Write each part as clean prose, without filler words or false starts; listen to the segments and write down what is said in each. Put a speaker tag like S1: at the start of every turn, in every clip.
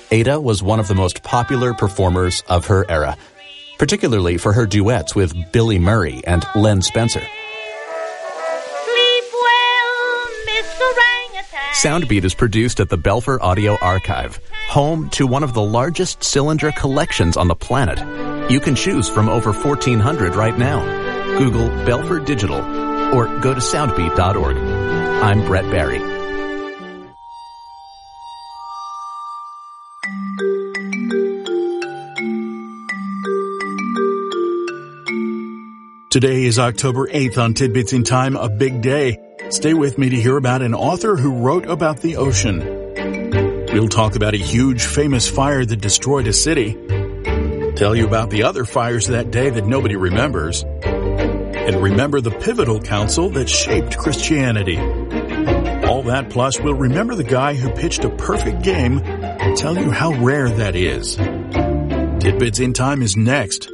S1: Ada was one of the most popular performers of her era, particularly for her duets with Billy Murray and Len Spencer.
S2: Sleep well, Mr. Orangutan.
S1: Soundbeat is produced at the Belfer Audio Archive, home to one of the largest cylinder collections on the planet. You can choose from over 1,400 right now. Google Belfer Digital or go to soundbeat.org. I'm Brett Barry.
S3: Today is October 8th on Tidbits in Time, a big day. Stay with me to hear about an author who wrote about the ocean. We'll talk about a huge, famous fire that destroyed a city. Tell you about the other fires that day that nobody remembers. And remember the pivotal council that shaped Christianity. All that plus we'll remember the guy who pitched a perfect game and tell you how rare that is. Tidbits in Time is next.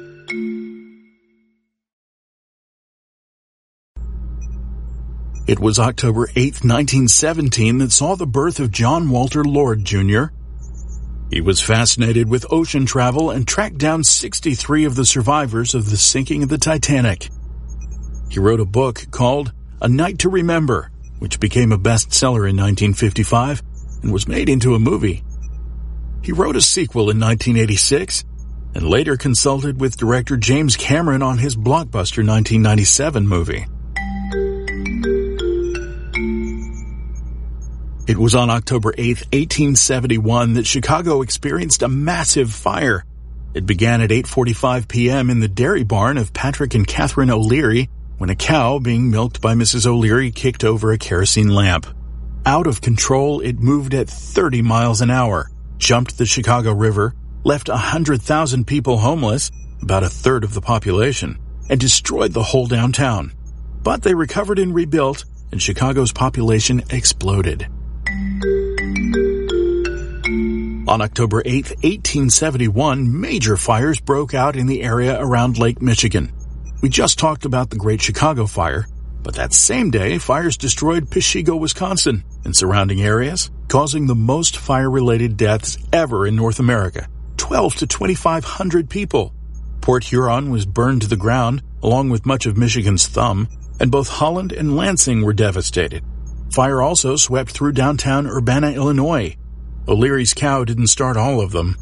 S3: It was October 8, 1917 that saw the birth of John Walter Lord, Jr. He was fascinated with ocean travel and tracked down 63 of the survivors of the sinking of the Titanic. He wrote a book called A Night to Remember, which became a bestseller in 1955 and was made into a movie. He wrote a sequel in 1986 and later consulted with director James Cameron on his blockbuster 1997 movie. It was on October 8, 1871 that Chicago experienced a massive fire. It began at 8:45 p.m. in the dairy barn of Patrick and Catherine O'Leary when a cow being milked by Mrs. O'Leary kicked over a kerosene lamp. Out of control, it moved at 30 miles an hour, jumped the Chicago River, left 100,000 people homeless, about a third of the population, and destroyed the whole downtown. But they recovered and rebuilt, and Chicago's population exploded. On October 8, 1871, major fires broke out in the area around Lake Michigan. We just talked about the Great Chicago Fire, but that same day, fires destroyed Peshego, Wisconsin, and surrounding areas, causing the most fire-related deaths ever in North America, 12 to 2,500 people. Port Huron was burned to the ground, along with much of Michigan's Thumb, and both Holland and Lansing were devastated. Fire also swept through downtown Urbana, Illinois. O'Leary's cow didn't start all of them.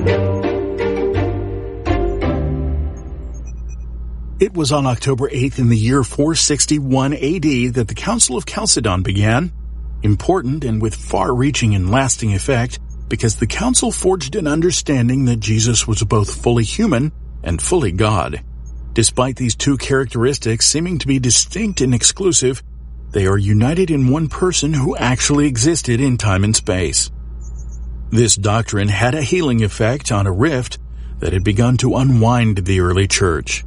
S3: It was on October 8th in the year 461 AD that the Council of Chalcedon began. Important and with far-reaching and lasting effect because the council forged an understanding that Jesus was both fully human and fully God. Despite these two characteristics seeming to be distinct and exclusive, they are united in one person who actually existed in time and space. This doctrine had a healing effect on a rift that had begun to unwind the early church.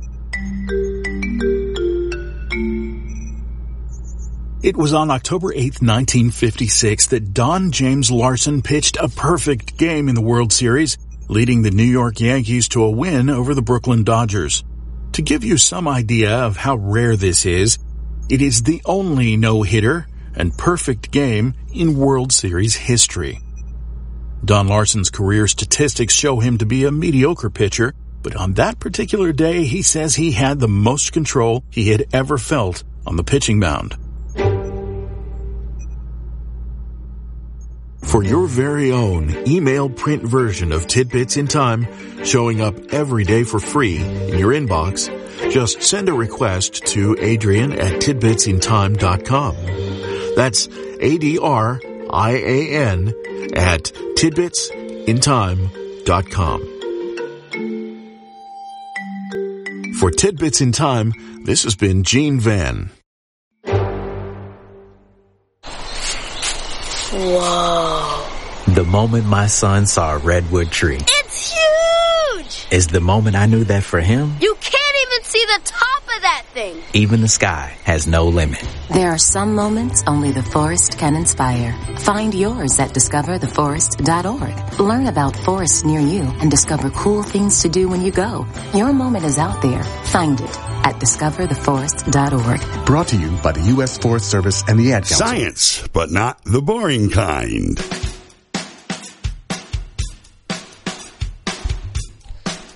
S3: It was on October 8, 1956 that Don James Larson pitched a perfect game in the World Series, leading the New York Yankees to a win over the Brooklyn Dodgers. To give you some idea of how rare this is, it is the only no-hitter and perfect game in World Series history. Don Larson's career statistics show him to be a mediocre pitcher, but on that particular day, he says he had the most control he had ever felt on the pitching mound. For your very own email print version of Tidbits in Time, showing up every day for free in your inbox, just send a request to Adrian at tidbitsintime.com. That's ADRIAN at tidbitsintime.com. For Tidbits in Time, this has been Gene Van.
S4: Whoa.
S5: The moment my son saw a redwood tree.
S4: It's huge!
S5: Is the moment I knew that for him,
S4: You can't even see the top of that thing.
S5: even the sky has no limit.
S6: There are some moments only the forest can inspire. Find yours at discovertheforest.org. Learn about forests near you and discover cool things to do when you go. Your moment is out there. Find it at discovertheforest.org.
S7: Brought to you by the U.S. Forest Service and the Ad Council.
S8: Science, but not the boring kind.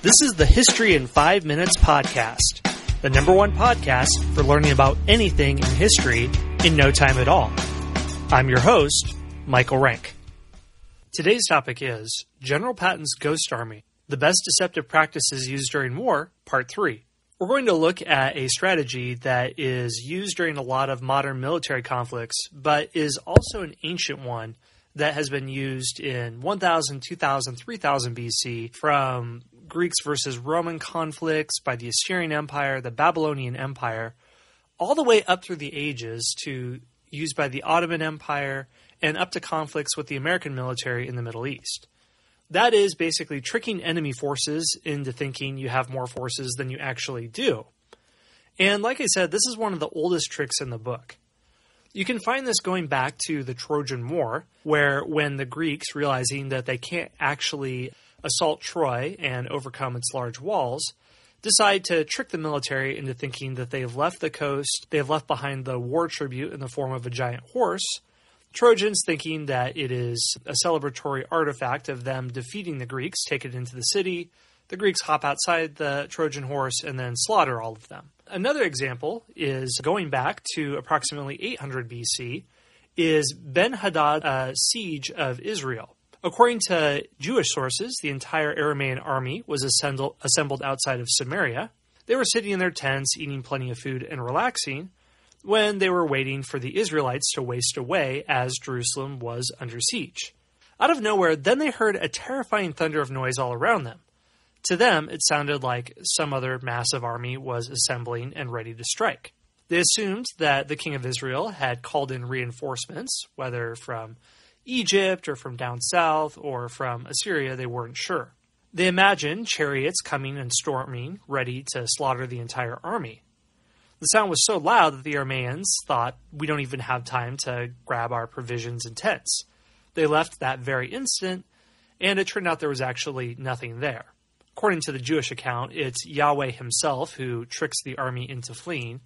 S8: This is the History in 5 Minutes podcast, the number one podcast for learning about anything in history in no time at all. I'm your host, Michael Rank. Today's topic is General Patton's Ghost Army, the best deceptive practices used during war, Part 3. We're going to look at a strategy that is used during a lot of modern military conflicts, but is also an ancient one that has been used in 1000, 2000, 3000 BC from Greeks versus Roman conflicts by the Assyrian Empire, the Babylonian Empire, all the way up through the ages to used by the Ottoman Empire and up to conflicts with the American military in the Middle East. That is basically tricking enemy forces into thinking you have more forces than you actually do. And like I said, this is one of the oldest tricks in the book. You can find this going back to the Trojan War, where when the Greeks, realizing that they can't actually assault Troy and overcome its large walls, decide to trick the military into thinking that they've left the coast, they've left behind the war tribute in the form of a giant horse, Trojans thinking that it is a celebratory artifact of them defeating the Greeks, take it into the city, the Greeks hop outside the Trojan horse and then slaughter all of them. Another example is going back to approximately 800 BC is Ben-Hadad's siege of Israel. According to Jewish sources, the entire Aramaean army was assembled outside of Samaria. They were sitting in their tents, eating plenty of food and relaxing, when they were waiting for the Israelites to waste away as Jerusalem was under siege. Out of nowhere, then they heard a terrifying thunder of noise all around them. To them, it sounded like some other massive army was assembling and ready to strike. They assumed that the king of Israel had called in reinforcements, whether from Egypt or from down south or from Assyria, they weren't sure. They imagined chariots coming and storming, ready to slaughter the entire army. The sound was so loud that the Aramaeans thought, we don't even have time to grab our provisions and tents. They left that very instant, and it turned out there was actually nothing there. According to the Jewish account, it's Yahweh himself who tricks the army into fleeing,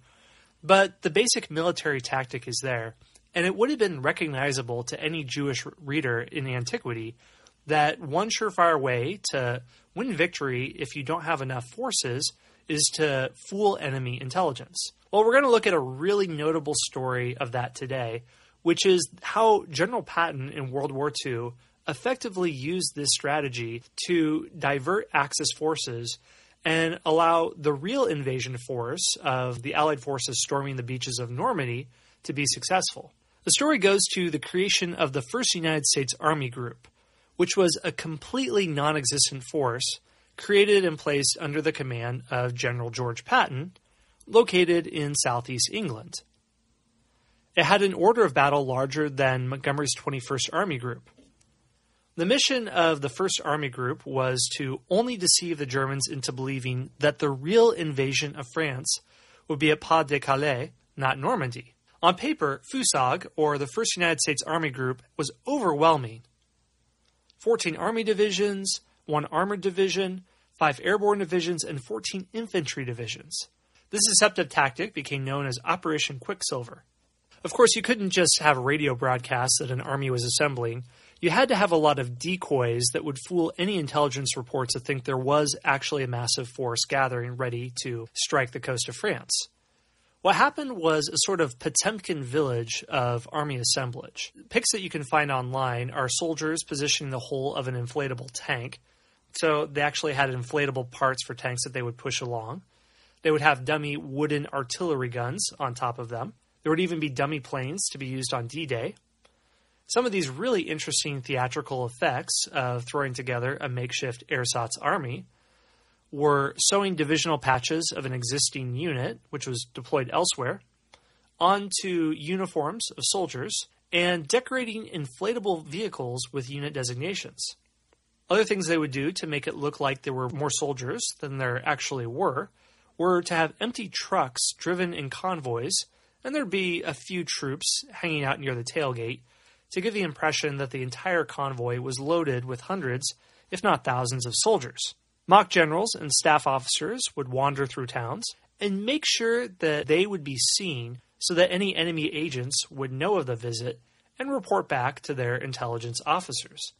S8: but the basic military tactic is there, and it would have been recognizable to any Jewish reader in antiquity that one surefire way to win victory if you don't have enough forces is to fool enemy intelligence. Well, we're going to look at a really notable story of that today, which is how General Patton in World War II effectively used this strategy to divert Axis forces and allow the real invasion force of the Allied forces storming the beaches of Normandy to be successful. The story goes to the creation of the 1st United States Army Group, which was a completely non-existent force created and placed under the command of General George Patton, located in southeast England. It had an order of battle larger than Montgomery's 21st Army Group. The mission of the 1st Army Group was to only deceive the Germans into believing that the real invasion of France would be at Pas de Calais, not Normandy. On paper, FUSAG, or the 1st United States Army Group, was overwhelming. 14 Army divisions, 1 armored division, 5 airborne divisions, and 14 infantry divisions. This deceptive tactic became known as Operation Quicksilver. Of course, you couldn't just have radio broadcasts that an army was assembling. You had to have a lot of decoys that would fool any intelligence reports to think there was actually a massive force gathering ready to strike the coast of France. What happened was a sort of Potemkin village of army assemblage. Pics that you can find online are soldiers positioning the whole of an inflatable tank. So they actually had inflatable parts for tanks that they would push along. They would have dummy wooden artillery guns on top of them. There would even be dummy planes to be used on D-Day. Some of these really interesting theatrical effects of throwing together a makeshift ersatz army were sewing divisional patches of an existing unit, which was deployed elsewhere, onto uniforms of soldiers, and decorating inflatable vehicles with unit designations. Other things they would do to make it look like there were more soldiers than there actually were to have empty trucks driven in convoys, and there'd be a few troops hanging out near the tailgate to give the impression that the entire convoy was loaded with hundreds, if not thousands, of soldiers. Mock generals and staff officers would wander through towns and make sure that they would be seen so that any enemy agents would know of the visit and report back to their intelligence officers. Of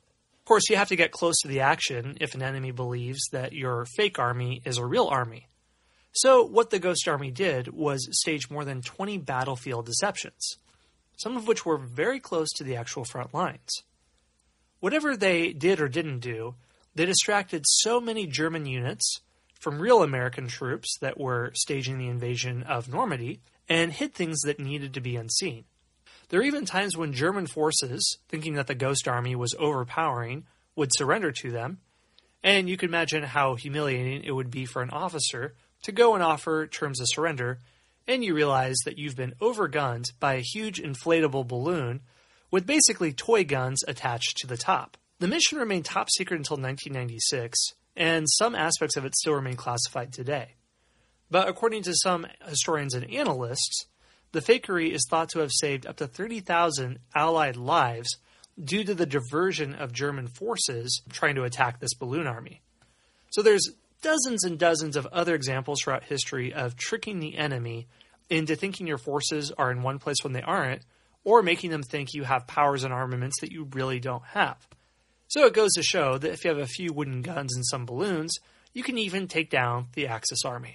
S8: course, you have to get close to the action if an enemy believes that your fake army is a real army. So what the Ghost Army did was stage more than 20 battlefield deceptions, some of which were very close to the actual front lines. Whatever they did or didn't do, they distracted so many German units from real American troops that were staging the invasion of Normandy and hid things that needed to be unseen. There were even times when German forces, thinking that the Ghost Army was overpowering, would surrender to them, and you can imagine how humiliating it would be for an officer to go and offer terms of surrender, and you realize that you've been overgunned by a huge inflatable balloon with basically toy guns attached to the top. The mission remained top secret until 1996, and some aspects of it still remain classified today. But according to some historians and analysts, the fakery is thought to have saved up to 30,000 Allied lives due to the diversion of German forces trying to attack this balloon army. So there's dozens and dozens of other examples throughout history of tricking the enemy into thinking your forces are in one place when they aren't, or making them think you have powers and armaments that you really don't have. So it goes to show that if you have a few wooden guns and some balloons, you can even take down the Axis army.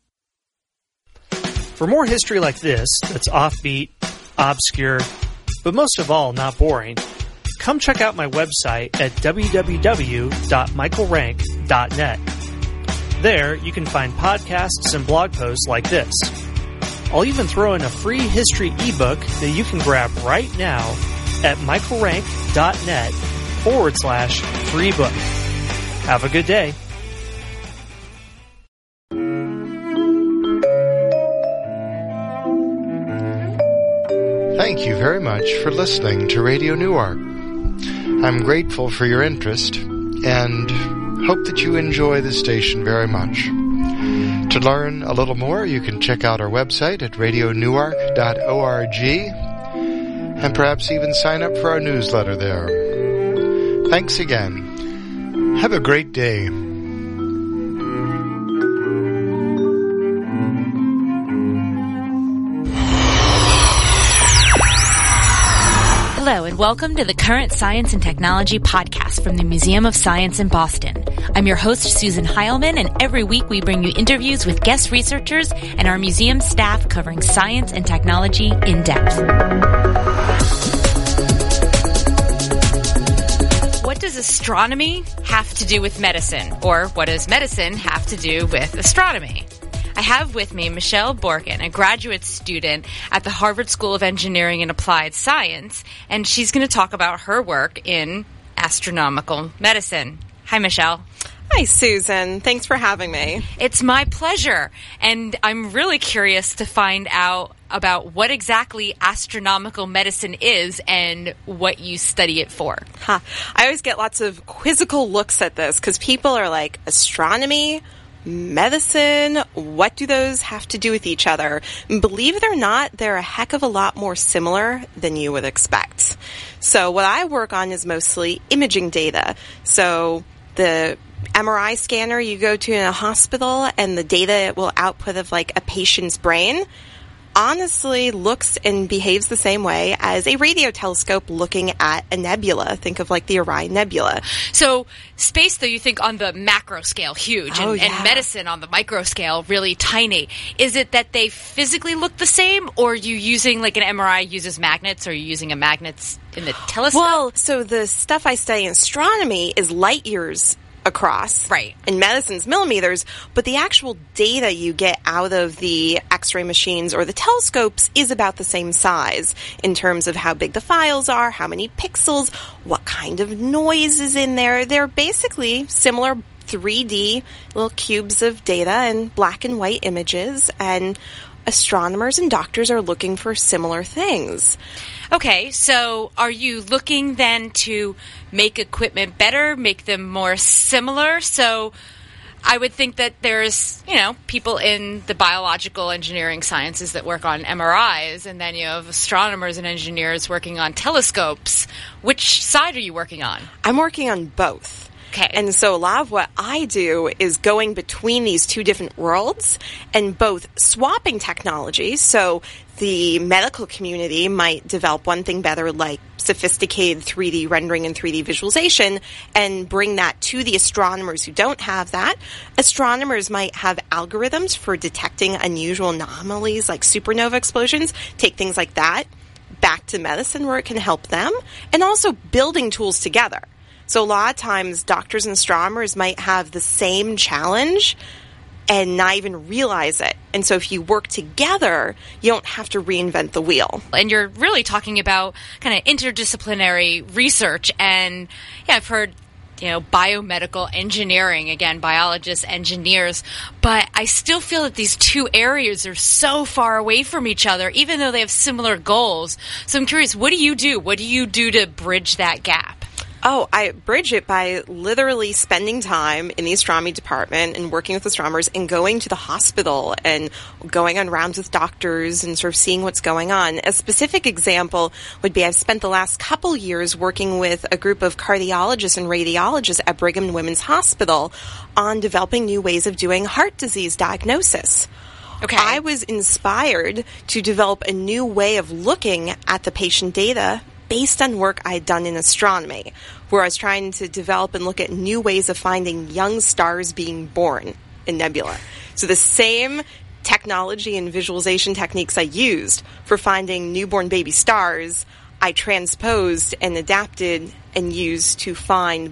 S8: For more history like this, that's offbeat, obscure, but most of all, not boring, come check out my website at www.michaelrank.net. There, you can find podcasts and blog posts like this. I'll even throw in a free history ebook that you can grab right now at michaelrank.net/free book. Have a good day.
S9: Thank you very much for listening to Radio Newark. I'm grateful for your interest and hope that you enjoy the station very much. To learn a little more, you can check out our website at radionewark.org and perhaps even sign up for our newsletter there. Thanks again. Have a great day.
S10: Hello, and welcome to the Current Science and Technology podcast from the Museum of Science in Boston. I'm your host, Susan Heilman, and every week we bring you interviews with guest researchers and our museum staff covering science and technology in depth. What does astronomy have to do with medicine? Or what does medicine have to do with astronomy? I have with me Michelle Borgen, a graduate student at the Harvard School of Engineering and Applied Science, and she's going to talk about her work in astronomical medicine. Hi, Michelle.
S11: Hi, Susan. Thanks for having me.
S10: It's my pleasure, and I'm really curious to find out about what exactly astronomical medicine is and what you study it for.
S11: I always get lots of quizzical looks at this because people are like, astronomy? Medicine, what do those have to do with each other? And believe it or not, they're a heck of a lot more similar than you would expect. So what I work on is mostly imaging data. So the MRI scanner you go to in a hospital and the data it will output of like a patient's brain honestly looks and behaves the same way as a radio telescope looking at a nebula. Think of like the Orion Nebula.
S10: So space, though, you think on the macro scale, huge, and medicine on the micro scale, really tiny. Is it that they physically look the same, or are you using, like an MRI uses magnets, or are you using a magnets in the telescope?
S11: Well, so the stuff I study in astronomy is light years across.
S10: Right.
S11: In medicine's millimeters, but the actual data you get out of the X-ray machines or the telescopes is about the same size in terms of how big the files are, how many pixels, what kind of noise is in there. They're basically similar 3D little cubes of data and black and white images, and astronomers and doctors are looking for similar things.
S10: Okay, so are you looking then to make equipment better, make them more similar? So I would think that there's, people in the biological engineering sciences that work on MRIs, and then you have astronomers and engineers working on telescopes. Which side are you working on?
S11: I'm working on both.
S10: Okay.
S11: And so a lot of what I do is going between these two different worlds and both swapping technologies. So the medical community might develop one thing better, like sophisticated 3D rendering and 3D visualization, and bring that to the astronomers who don't have that. Astronomers might have algorithms for detecting unusual anomalies like supernova explosions, take things like that back to medicine where it can help them, and also building tools together. So a lot of times doctors and astronomers might have the same challenge and not even realize it. And so if you work together, you don't have to reinvent the wheel.
S10: And you're really talking about kind of interdisciplinary research. And yeah, I've heard, biomedical engineering, again, biologists, engineers. But I still feel that these two areas are so far away from each other, even though they have similar goals. So I'm curious, what do you do? What do you do to bridge that gap?
S11: Oh, I bridge it by literally spending time in the astronomy department and working with astronomers and going to the hospital and going on rounds with doctors and sort of seeing what's going on. A specific example would be I've spent the last couple years working with a group of cardiologists and radiologists at Brigham and Women's Hospital on developing new ways of doing heart disease diagnosis.
S10: Okay.
S11: I was inspired to develop a new way of looking at the patient data based on work I had done in astronomy, where I was trying to develop and look at new ways of finding young stars being born in nebula. So the same technology and visualization techniques I used for finding newborn baby stars, I transposed and adapted and used to find,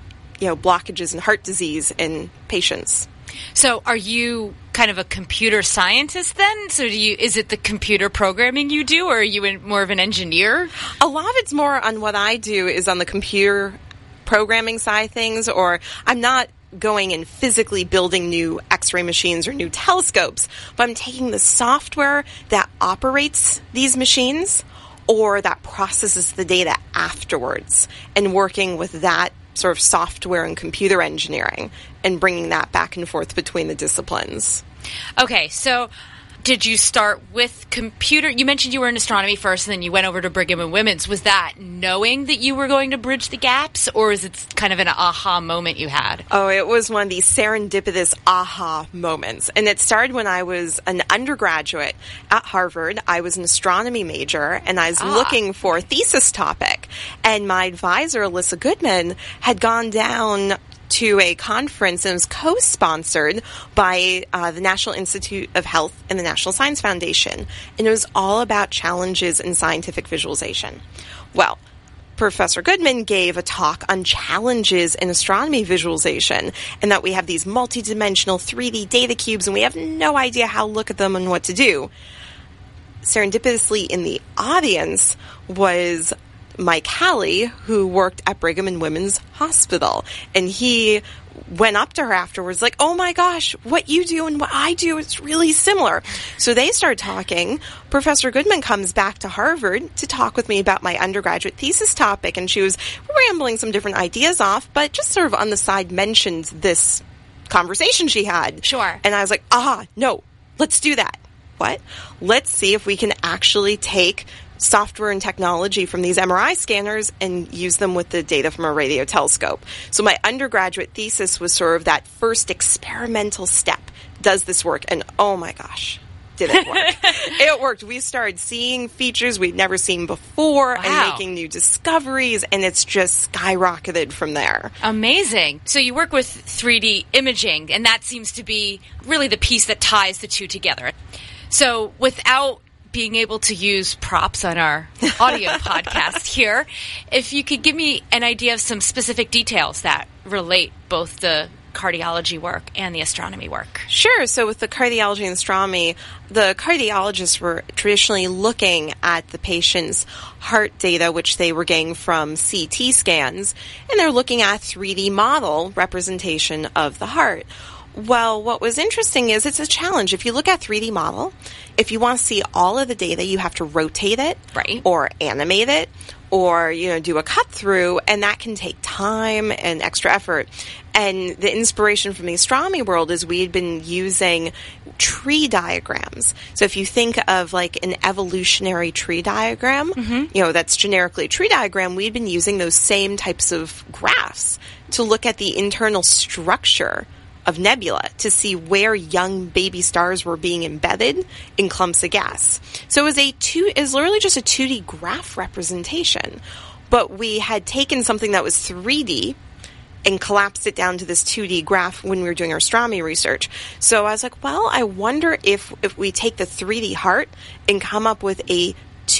S11: blockages in heart disease in patients.
S10: So are you kind of a computer scientist then? So is it the computer programming you do, or are you more of an engineer?
S11: A lot of it's more on what I do is on the computer programming side of things, or I'm not going and physically building new X-ray machines or new telescopes, but I'm taking the software that operates these machines or that processes the data afterwards and working with that sort of software and computer engineering and bringing that back and forth between the disciplines.
S10: Okay, so did you start with computer? You mentioned you were in astronomy first and then you went over to Brigham and Women's. Was that knowing that you were going to bridge the gaps, or is it kind of an aha moment you had?
S11: Oh, it was one of these serendipitous aha moments. And it started when I was an undergraduate at Harvard. I was an astronomy major and I was looking for a thesis topic. And my advisor, Alyssa Goodman, had gone down to a conference and was co-sponsored by the National Institute of Health and the National Science Foundation. And it was all about challenges in scientific visualization. Well, Professor Goodman gave a talk on challenges in astronomy visualization, and that we have these multidimensional 3D data cubes and we have no idea how to look at them and what to do. Serendipitously in the audience was Mike Halley, who worked at Brigham and Women's Hospital. And he went up to her afterwards like, oh my gosh, what you do and what I do is really similar. So they started talking. Professor Goodman comes back to Harvard to talk with me about my undergraduate thesis topic. And she was rambling some different ideas off, but just sort of on the side mentioned this conversation she had.
S10: Sure.
S11: And I was like, no, let's do that. What? Let's see if we can actually take software and technology from these MRI scanners and use them with the data from a radio telescope. So my undergraduate thesis was sort of that first experimental step. Does this work? And oh my gosh, did it work? It worked. We started seeing features we'd never seen before and making new discoveries, and it's just skyrocketed from there.
S10: Amazing. So you work with 3D imaging, and that seems to be really the piece that ties the two together. So without being able to use props on our audio podcast here, if you could give me an idea of some specific details that relate both the cardiology work and the astronomy work.
S11: Sure. So with the cardiology and astronomy, the cardiologists were traditionally looking at the patient's heart data, which they were getting from CT scans, and they're looking at 3D model representation of the heart. Well, what was interesting is it's a challenge. If you look at 3D model, if you want to see all of the data, you have to rotate it,
S10: right,
S11: or animate it, or do a cut through, and that can take time and extra effort. And the inspiration from the astronomy world is we had been using tree diagrams. So if you think of like an evolutionary tree diagram, that's generically a tree diagram, we'd been using those same types of graphs to look at the internal structure of nebula to see where young baby stars were being embedded in clumps of gas. So it was literally just a 2D graph representation, but we had taken something that was 3D and collapsed it down to this 2D graph when we were doing our astronomy research. So I was like, well, I wonder if we take the 3D heart and come up with a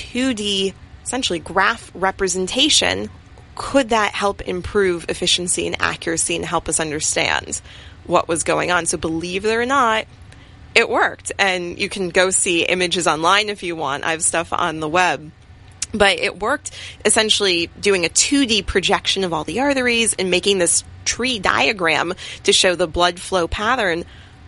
S11: 2D, essentially, graph representation, could that help improve efficiency and accuracy and help us understand what was going on? So believe it or not, it worked. And you can go see images online if you want. I have stuff on the web. But it worked, essentially doing a 2D projection of all the arteries and making this tree diagram to show the blood flow pattern.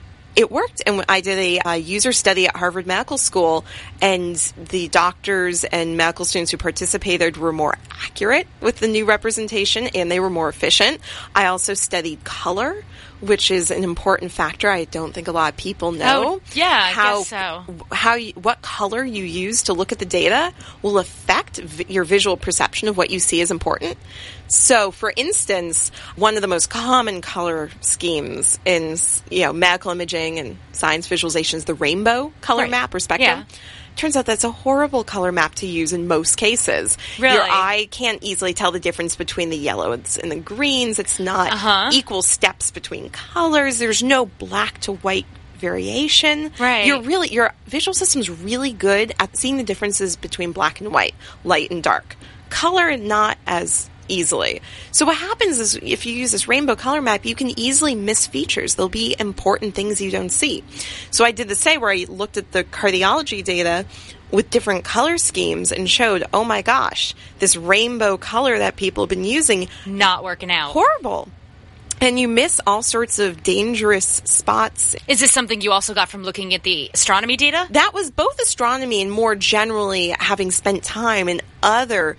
S11: It worked, and I did a user study at Harvard Medical School, and the doctors and medical students who participated were more accurate with the new representation, and they were more efficient. I also studied color, which is an important factor. I don't think a lot of people know.
S10: Oh, yeah, I guess so.
S11: What color you use to look at the data will affect your visual perception of what you see as important. So, for instance, one of the most common color schemes in medical imaging and science visualization is the rainbow color map or spectrum.
S10: Yeah.
S11: Turns out that's a horrible color map to use in most cases.
S10: Really?
S11: Your eye can't easily tell the difference between the yellows and the greens. It's not equal steps between colors. There's no black to white variation.
S10: Right.
S11: Your visual system's really good at seeing the differences between black and white, light and dark. Color, not as easily. So what happens is if you use this rainbow color map, you can easily miss features. There'll be important things you don't see. So I did the same where I looked at the cardiology data with different color schemes and showed, oh my gosh, this rainbow color that people have been using,
S10: not working out.
S11: Horrible. And you miss all sorts of dangerous spots.
S10: Is this something you also got from looking at the astronomy data?
S11: That was both astronomy and more generally having spent time in other,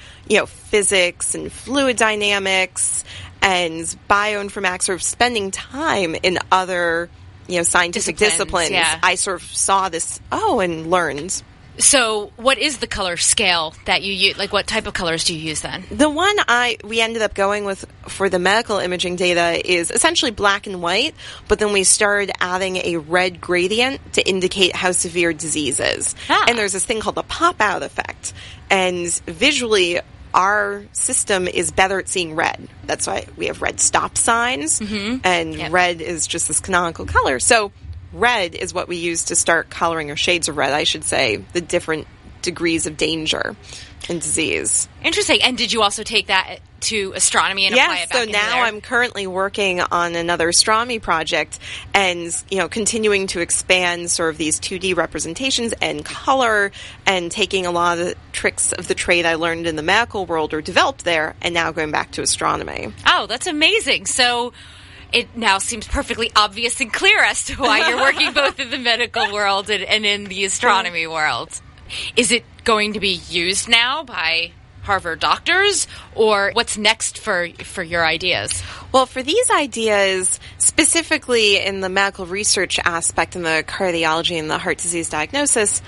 S11: physics and fluid dynamics and bioinformatics, sort of spending time in other, scientific disciplines.
S10: Yeah.
S11: I sort of saw this, and learned.
S10: So what is the color scale that you use? Like, what type of colors do you use then?
S11: The one we ended up going with for the medical imaging data is essentially black and white, but then we started adding a red gradient to indicate how severe disease is. And there's this thing called the pop-out effect. And visually, our system is better at seeing red. That's why we have red stop signs, and red is just this canonical color. So red is what we use to start coloring, or shades of red, I should say, the different degrees of danger and disease.
S10: Interesting. And did you also take that to astronomy and apply it back into there?
S11: Now I'm currently working on another astronomy project and, continuing to expand sort of these 2D representations and color, and taking a lot of the tricks of the trade I learned in the medical world or developed there, and now going back to astronomy.
S10: Oh, that's amazing. So it now seems perfectly obvious and clear as to why you're working both in the medical world and in the astronomy world. Is it going to be used now by Harvard doctors, or what's next for your ideas?
S11: Well, for these ideas, specifically in the medical research aspect in the cardiology and the heart disease diagnosis,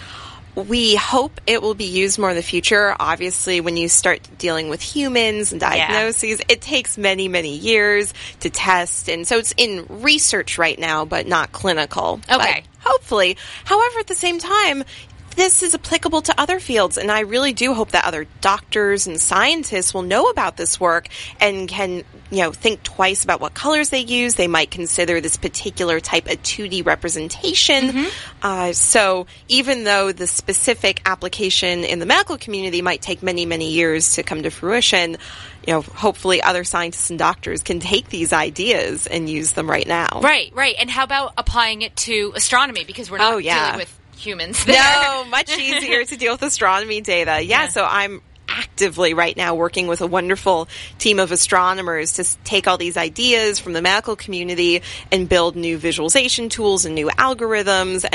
S11: we hope it will be used more in the future. Obviously, when you start dealing with humans and diagnoses, it takes many, many years to test. And so it's in research right now, but not clinical.
S10: Okay.
S11: But hopefully. However, at the same time, this is applicable to other fields, and I really do hope that other doctors and scientists will know about this work and can, think twice about what colors they use. They might consider this particular type of 2D representation. So even though the specific application in the medical community might take many, many years to come to fruition, hopefully other scientists and doctors can take these ideas and use them right now.
S10: Right. And how about applying it to astronomy? Because we're not dealing with humans there.
S11: No, much easier to deal with astronomy data. Yeah, so I'm actively right now working with a wonderful team of astronomers to take all these ideas from the medical community and build new visualization tools and new algorithms